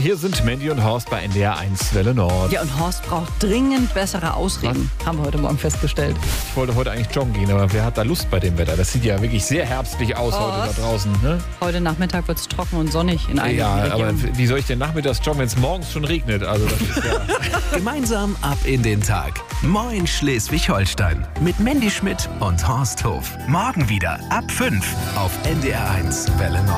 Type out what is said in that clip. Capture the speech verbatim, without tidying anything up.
Hier sind Mandy und Horst bei N D R eins Welle Nord. Ja, und Horst braucht dringend bessere Ausreden, Was? haben wir heute Morgen festgestellt. Ich wollte heute eigentlich joggen gehen, aber wer hat da Lust bei dem Wetter? Das sieht ja wirklich sehr herbstlich aus Horst. heute da draußen. Ne? Heute Nachmittag wird es trocken und sonnig in einigen Ja, Regionen. aber wie soll ich denn nachmittags joggen, wenn es morgens schon regnet? Also das ist ja Gemeinsam ab in den Tag. Moin Schleswig-Holstein. Mit Mandy Schmidt und Horst Hof. Morgen wieder ab fünf auf N D R eins Welle Nord.